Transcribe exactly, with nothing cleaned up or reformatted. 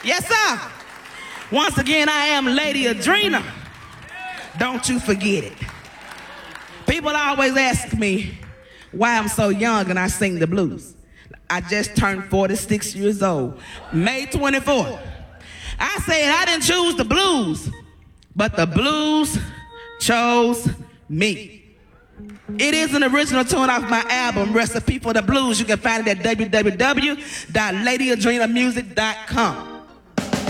Yes, sir. Once again, I am Lady Adrena. Don't you forget it. People always ask me why I'm so young and I sing the blues. I just turned forty-six years old, May twenty-fourth. I said I didn't choose the blues, but the blues chose me. It is an original tune off my album, Recipe for the Blues. You can find it at w w w dot lady adrena music dot com.